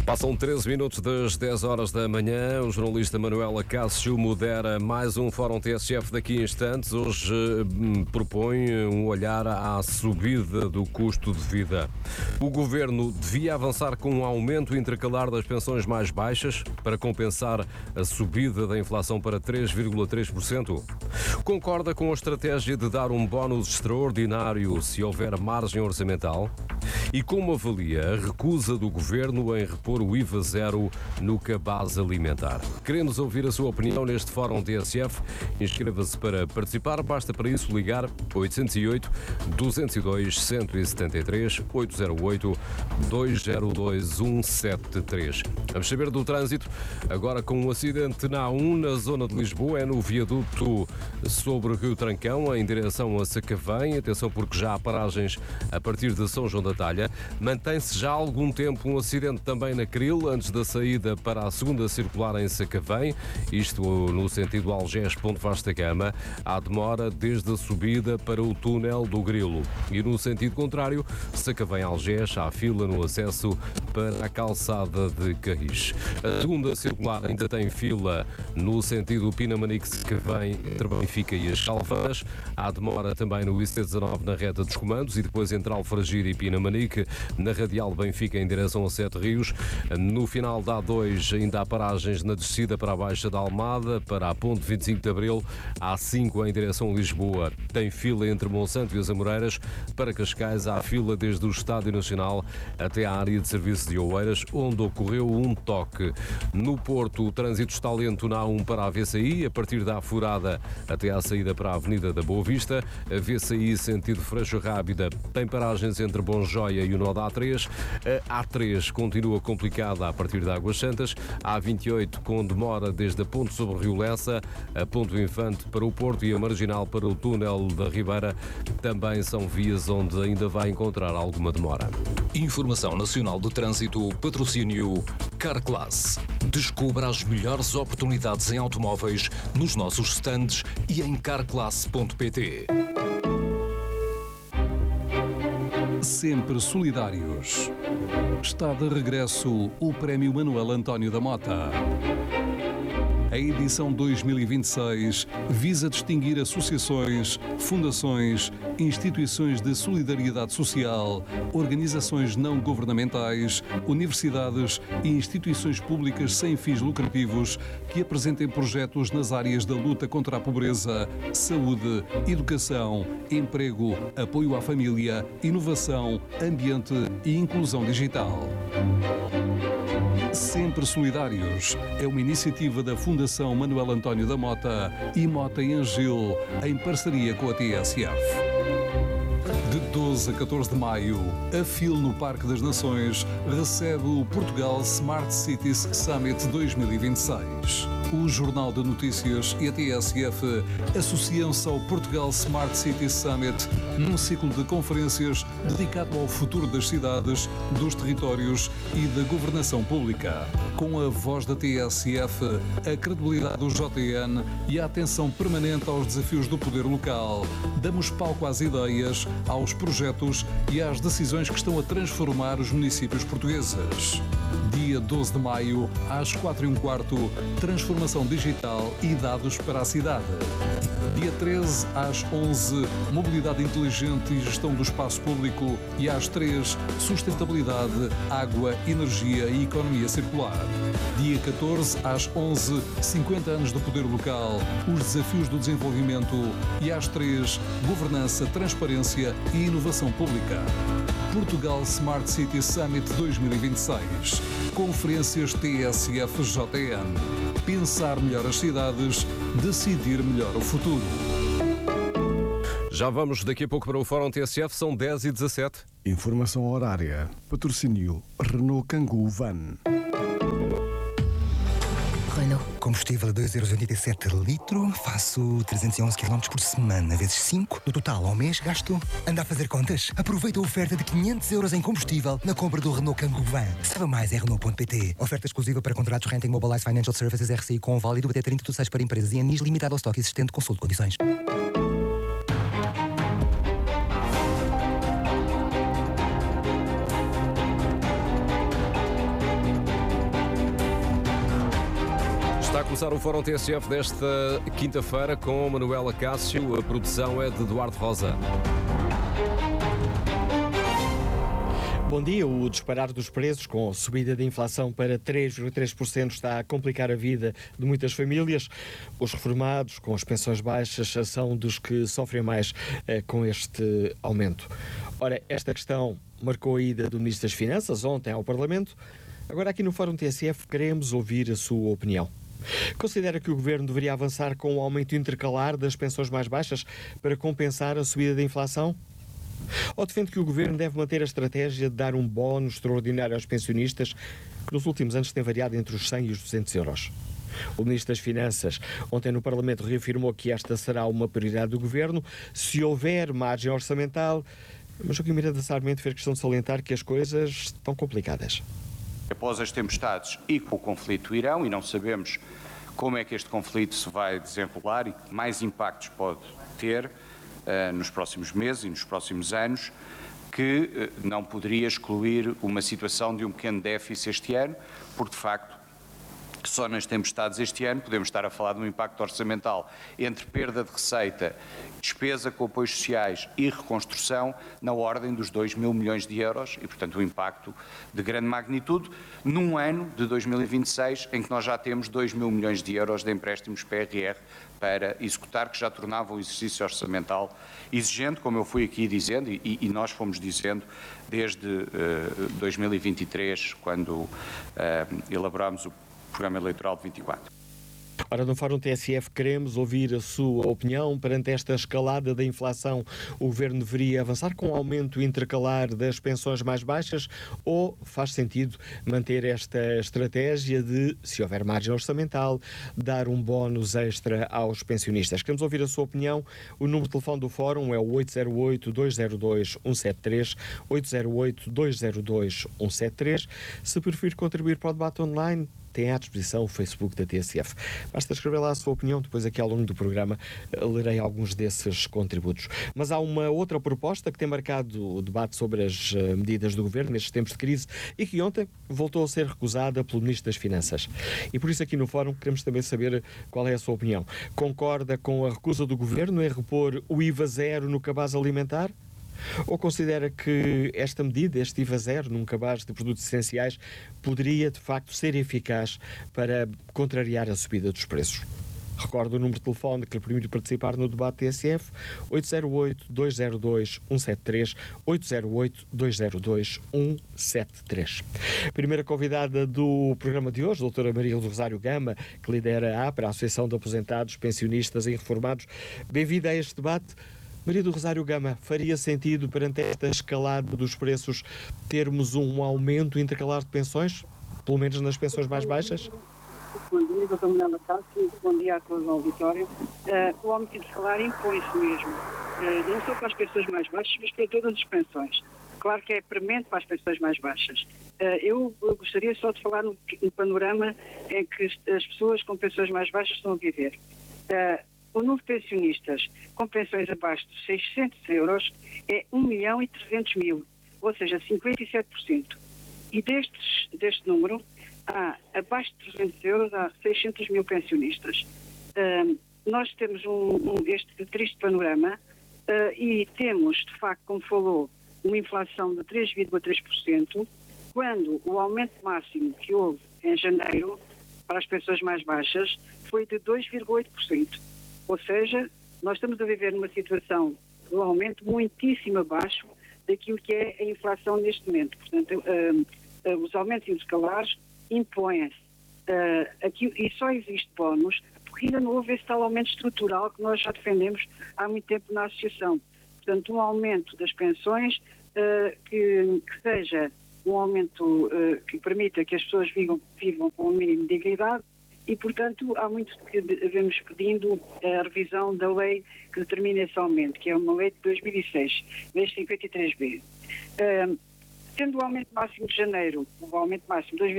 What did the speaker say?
Passam 13 minutos das 10 horas da manhã. O jornalista Manuela Cássio modera mais um Fórum TSF daqui a instantes. Hoje propõe um olhar à subida do custo de vida. O Governo devia avançar com um aumento intercalar das pensões mais baixas para compensar a subida da inflação para 3,3%. Concorda com a estratégia de dar um bónus extraordinário se houver margem orçamental? E como avalia a recusa do Governo em repor o IVA zero no cabaz alimentar? Queremos ouvir a sua opinião neste Fórum TSF. Inscreva-se para participar. Basta para isso ligar 808-202-173, 808-202-173. Vamos saber do trânsito. Agora com um acidente na A1 na zona de Lisboa. É no viaduto sobre o Rio Trancão, em direção a Sacavém. Atenção porque já há paragens a partir de São João da Talha. Mantém-se já há algum tempo um acidente também na Cril, antes da saída para a segunda circular em Sacavém, isto no sentido Algés-Ponte Vasta Gama. Há demora desde a subida para o túnel do Grilo. E no sentido contrário, Sacavém-Algés, há fila no acesso para a calçada de Carris. A segunda circular ainda tem fila no sentido Pinamanique-Sacavém, entre Benfica e as Calvanas. Há demora também no IC19 na reta dos comandos e depois entre Alfragide e Pinamanique, na radial Benfica em direção a Sete Rios. No final da A2 ainda há paragens na descida para a Baixa da Almada, para a Ponte 25 de Abril. A A5 em direção a Lisboa tem fila entre Monsanto e as Amoreiras. Para Cascais há fila desde o Estádio Nacional até à área de serviço de Oeiras, onde ocorreu um toque. No Porto o trânsito está lento na A1 para a VCI, a partir da Furada até à saída para a Avenida da Boa Vista. A VCI sentido Freixo Rábida tem paragens entre Bonjoia e o nó da A3. A A3 continua complicada a partir de Águas Santas. A A28 com demora desde a Ponte sobre o Rio Lessa, a Ponte do Infante para o Porto e a Marginal para o túnel da Ribeira. Também são vias onde ainda vai encontrar alguma demora. Informação Nacional de Trânsito, patrocínio Carclass. Descubra as melhores oportunidades em automóveis nos nossos stands e em carclass.pt. Sempre solidários. Está de regresso o Prémio Manuel António da Mota. A edição 2026 visa distinguir associações, fundações, instituições de solidariedade social, organizações não governamentais, universidades e instituições públicas sem fins lucrativos que apresentem projetos nas áreas da luta contra a pobreza, saúde, educação, emprego, apoio à família, inovação, ambiente e inclusão digital. Sempre Solidários é uma iniciativa da Fundação Manuel António da Mota e Mota e Angil, em parceria com a TSF. De 12 a 14 de maio, a FIL no Parque das Nações recebe o Portugal Smart Cities Summit 2026. O Jornal de Notícias e a TSF associam-se ao Portugal Smart Cities Summit num ciclo de conferências dedicado ao futuro das cidades, dos territórios e da governação pública. Com a voz da TSF, a credibilidade do JN e a atenção permanente aos desafios do poder local, damos palco às ideias, aos projetos e às decisões que estão a transformar os municípios portugueses. Dia 12 de maio, às 4h15, transformação digital e dados para a cidade. Dia 13, às 11, mobilidade inteligente e gestão do espaço público. E às 3, sustentabilidade, água, energia e economia circular. Dia 14, às 11, 50 anos do poder local, os desafios do desenvolvimento. E às 3, governança, transparência e inovação pública. Portugal Smart City Summit 2026. Conferências TSF-JN. Pensar melhor as cidades, decidir melhor o futuro. Já vamos daqui a pouco para o Fórum TSF, são 10h17. Informação horária. Patrocínio Renault Kangoo Van. Renault. Combustível a 2,87€ litro, faço 311 km por semana, vezes 5. No total, ao mês, gasto. Anda a fazer contas? Aproveita a oferta de 500€ em combustível na compra do Renault Kangoo Van. Saiba mais em Renault.pt. Oferta exclusiva para contratos Renting Mobilize Financial Services RCI com válido até 30/6 para empresas e anis limitado ao estoque existente. Consulte condições. Está a começar o Fórum TSF desta quinta-feira com Manuela Cássio. A produção é de Eduardo Rosa. Bom dia. O disparar dos preços com a subida da inflação para 3,3% está a complicar a vida de muitas famílias. Os reformados com as pensões baixas são dos que sofrem mais com este aumento. Ora, esta questão marcou a ida do Ministro das Finanças ontem ao Parlamento. Agora aqui no Fórum TSF queremos ouvir a sua opinião. Considera que o Governo deveria avançar com o aumento intercalar das pensões mais baixas para compensar a subida da inflação? Ou defende que o Governo deve manter a estratégia de dar um bónus extraordinário aos pensionistas, que nos últimos anos tem variado entre os 100 e os 200 euros? O Ministro das Finanças ontem no Parlamento reafirmou que esta será uma prioridade do Governo se houver margem orçamental, mas o que Miranda Sarmento fez questão de salientar que as coisas estão complicadas. Após as tempestades e com o conflito do Irão, e não sabemos como é que este conflito se vai desenrolar e que mais impactos pode ter nos próximos meses e nos próximos anos, que não poderia excluir uma situação de um pequeno déficit este ano, porque de facto só nas tempestades este ano podemos estar a falar de um impacto orçamental entre perda de receita, despesa com apoios sociais e reconstrução na ordem dos 2 mil milhões de euros e, portanto, um impacto de grande magnitude num ano de 2026 em que nós já temos 2 mil milhões de euros de empréstimos PRR para executar, que já tornava o exercício orçamental exigente, como eu fui aqui dizendo e nós fomos dizendo desde 2023, quando elaborámos o Programa Eleitoral de 24. Ora, no Fórum TSF queremos ouvir a sua opinião. Perante esta escalada da inflação, o Governo deveria avançar com o aumento intercalar das pensões mais baixas ou faz sentido manter esta estratégia de, se houver margem orçamental, dar um bónus extra aos pensionistas? Queremos ouvir a sua opinião. O número de telefone do Fórum é o 808-202-173, 808-202-173. Se preferir contribuir para o debate online, tem à disposição o Facebook da TSF. Basta escrever lá a sua opinião, depois aqui ao longo do programa lerei alguns desses contributos. Mas há uma outra proposta que tem marcado o debate sobre as medidas do Governo nestes tempos de crise e que ontem voltou a ser recusada pelo Ministro das Finanças. E por isso aqui no Fórum queremos também saber qual é a sua opinião. Concorda com a recusa do Governo em repor o IVA zero no cabaz alimentar? Ou considera que esta medida, este IVA zero num cabaz de produtos essenciais, poderia de facto ser eficaz para contrariar a subida dos preços? Recordo o número de telefone que lhe permite participar no debate TSF, 808-202-173, 808-202-173. Primeira convidada do programa de hoje, a doutora Maria do Rosário Gama, que lidera a APRA, a Associação de Aposentados, Pensionistas e Reformados. Bem-vinda a este debate. Maria do Rosário Gama, faria sentido perante esta escalada dos preços termos um aumento intercalar de pensões, pelo menos nas pensões mais baixas? Bom dia, doutor Manuela Cássio, bom dia a todos ao auditório. O aumento intercalar impõe-se mesmo, não só para as pensões mais baixas, mas para todas as pensões. Claro que é premente para as pensões mais baixas. Eu gostaria só de falar no panorama em que as pessoas com pensões mais baixas estão a viver. O número de pensionistas com pensões abaixo de 600 euros é 1.300.000, ou seja, 57%. E deste número, abaixo de 300 euros, há 600 mil pensionistas. Nós temos este triste panorama e temos, de facto, como falou, uma inflação de 3,3%, quando o aumento máximo que houve em janeiro para as pensões mais baixas foi de 2,8%. Ou seja, nós estamos a viver numa situação de um aumento muitíssimo abaixo daquilo que é a inflação neste momento. Portanto, os aumentos intercalares impõem-se. E só existe bónus porque ainda não houve esse tal aumento estrutural que nós já defendemos há muito tempo na Associação. Portanto, um aumento das pensões que seja um aumento que permita que as pessoas vivam com um mínimo de dignidade. E, portanto, há muito que vemos pedindo a revisão da lei que determina esse aumento, que é uma lei de 2006, lei 53B. Tendo o aumento máximo de janeiro, o aumento máximo de